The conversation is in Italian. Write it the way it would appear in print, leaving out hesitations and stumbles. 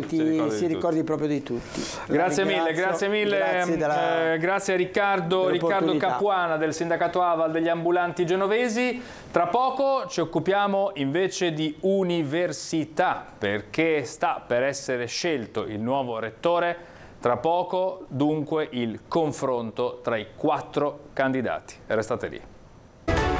si ricordi proprio di tutti. Grazie mille, grazie a Riccardo Capuana del sindacato AVAL degli ambulanti genovesi. Tra poco ci occupiamo invece di università, perché sta per essere scelto il nuovo rettore. Tra poco dunque il confronto tra i 4 candidati. Restate lì.